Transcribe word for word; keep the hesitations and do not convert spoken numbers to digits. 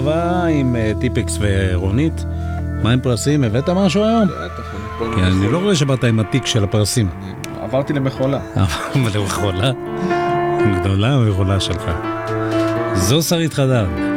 עם טיפקס ורונית, מה עם פרסים? הבאת משהו היום? כי אני לא רואה שבאת עם התיק של הפרסים. עברתי למחולה. למחולה? גדולה המחולה שלך. זו שרית חדד.